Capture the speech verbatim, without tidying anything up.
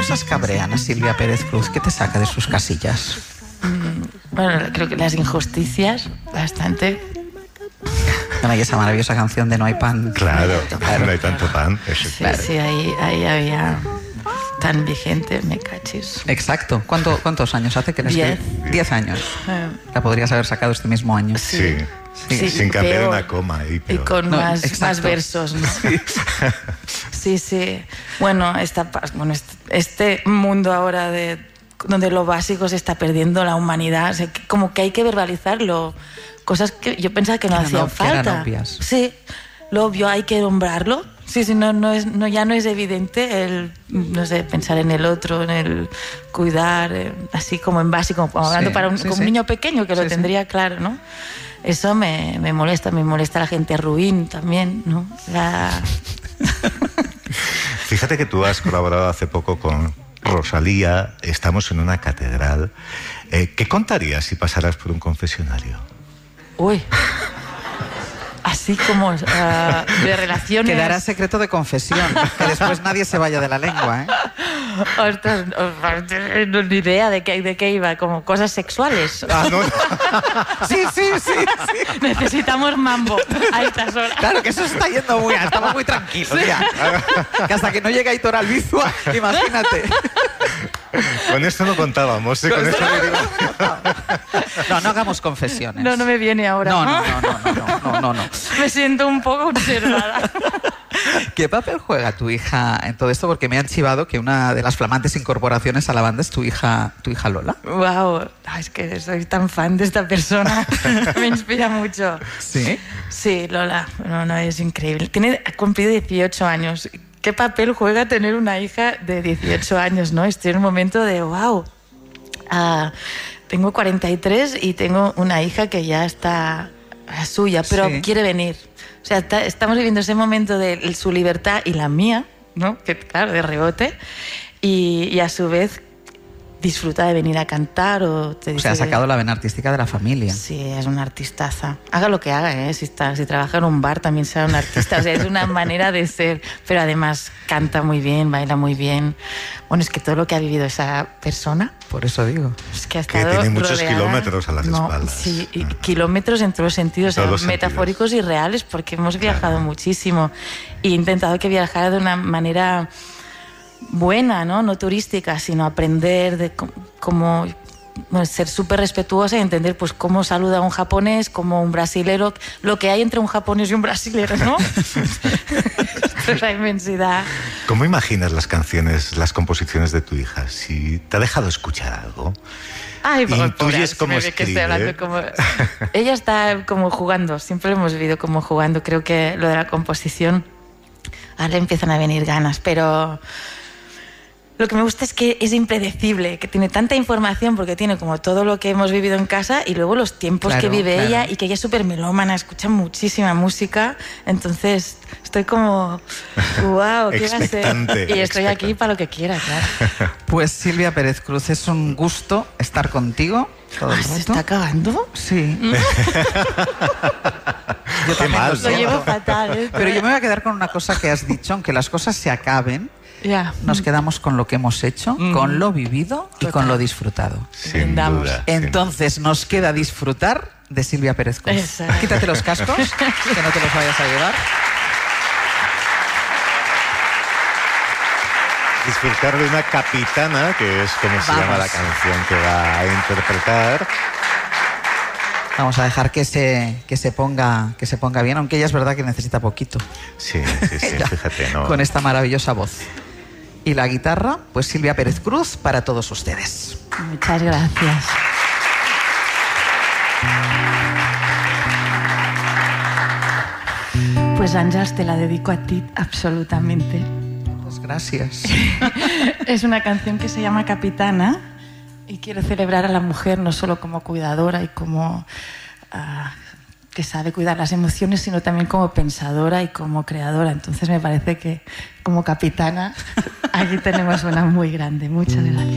cosas cabrean a Silvia Pérez Cruz? ¿Qué te saca de sus casillas? Mm, bueno, creo que las injusticias, bastante. Bueno, y esa maravillosa canción de No hay pan. Claro, claro. No hay tanto pan. Eso, Sí, claro. sí, ahí, ahí había tan vigente, me cachis. Exacto. ¿Cuánto, ¿Cuántos años hace que la Diez. escribí? Diez años. Eh, La podrías haber sacado este mismo año. Sí. Sí. Sí, Sin cambiar peor. una coma. Y, Y peor. con No, más, exacto. más versos, ¿no? Sí. Sí, sí. Bueno, esta, pa- bueno este, este mundo ahora de donde lo básico se está perdiendo, la humanidad, o sea, que como que hay que verbalizarlo. Cosas que yo pensaba que no Que eran hacían ob- que eran falta. obvias. Sí, lo obvio hay que nombrarlo. Sí, sí, no, no es, no, ya no es evidente el, no sé, pensar en el otro, en el cuidar, eh, así como en básico, como hablando Sí, para un, sí, con sí. un niño pequeño que Sí, lo sí. tendría claro, ¿no? Eso me, me molesta, me molesta la gente ruin también, ¿no? La... Fíjate que tú has colaborado hace poco con Rosalía. Estamos en una catedral. Eh, ¿Qué contarías si pasaras por un confesionario? Uy. Así como uh, de relaciones. Quedará secreto de confesión. Que después nadie se vaya de la lengua, ¿eh? Ostras, no, ni idea de qué, de qué iba, como cosas sexuales. Ah, no. Sí, sí, sí, sí. Necesitamos mambo a estas horas. Claro que eso está yendo muy... Estamos muy tranquilos ya. Que hasta que no llegue Aitor Albizua, imagínate. Con esto no contábamos. ¿eh? Con esto No, no hagamos confesiones. No, no me viene ahora. No, no, no, no, no, no, no, no. Me siento un poco observada. ¿Qué papel juega tu hija en todo esto? Porque me han chivado que una de las flamantes incorporaciones a la banda es tu hija, tu hija Lola. Wow, es que soy tan fan de esta persona. Me inspira mucho. ¿Sí? Sí, Lola, no, no, es increíble. Tiene, ha cumplido dieciocho años. ¿Qué papel juega tener una hija de dieciocho años, no? Estoy en un momento de wow. Ah, tengo cuarenta y tres y tengo una hija que ya está suya, pero Sí. quiere venir. O sea, está- estamos viviendo ese momento de su libertad y la mía, ¿no? Que claro, de rebote. Y, y a su vez disfruta de venir a cantar o te O dice sea, ha que- sacado la vena artística de la familia. Sí, es una artistaza. Haga lo que haga, ¿eh? Si, está, si trabaja en un bar también será un artista. O sea, es una manera de ser. Pero además canta muy bien, baila muy bien. Bueno, es que todo lo que ha vivido esa persona, Por eso digo. es que ha Que estado tiene muchos rodeada- kilómetros a las No, espaldas. Sí, y Ah. kilómetros en todos los sentidos, En todos o los sea, sentidos. metafóricos y reales, porque hemos viajado Claro. muchísimo. Y he intentado que viajara de una manera buena, ¿no? No turística, sino aprender de cómo, cómo, bueno, ser súper respetuosa y entender pues cómo saluda un japonés, como un brasilero, lo que hay entre un japonés y un brasilero, ¿no? Esto es la inmensidad. ¿Cómo imaginas las canciones, las composiciones de tu hija? Si te ha dejado escuchar algo. Ay, pobre, Intuyes pobre, cómo me ve que estoy escribe. hablando como... Ella está como jugando, siempre lo hemos vivido como jugando. Creo que lo de la composición, ahora le empiezan a venir ganas, pero... Lo que me gusta es que es impredecible, que tiene tanta información porque tiene como todo lo que hemos vivido en casa y luego los tiempos Claro, que vive claro. ella y que ella es súper melómana, escucha muchísima música. Entonces estoy como, wow, ¿qué va a ser? Expectante, Y estoy aquí expectante. para lo que quiera, claro. Pues Silvia Pérez Cruz, es un gusto estar contigo todo el Ah, ¿se rato. está acabando? Sí. Yo Qué también mal, lo Lo ¿no? siento. llevo fatal, ¿eh? Pero yo me voy a quedar con una cosa que has dicho, aunque las cosas se acaben, Ya. nos quedamos con lo que hemos hecho, Mm. con lo vivido y Total. con lo disfrutado. Sin Brindamos. duda. sin Entonces nos queda disfrutar de Silvia Pérez Cruz. Exacto. Quítate los cascos, que no te los vayas a llevar. disfrutar de una capitana, que es como se Vamos. llama la canción que va a interpretar. Vamos a dejar que se, que se ponga, que se ponga bien, aunque ella es verdad que necesita poquito. Sí, sí, sí, Ella, fíjate, ¿no? con esta maravillosa voz. Y la guitarra, pues Silvia Pérez Cruz para todos ustedes. Muchas gracias. Pues Àngels, te la dedico a ti absolutamente. Pues gracias. Es una canción que se llama Capitana y quiero celebrar a la mujer no solo como cuidadora y como ah, que sabe cuidar las emociones, sino también como pensadora y como creadora. Entonces me parece que como capitana aquí tenemos una muy grande. Muchas gracias.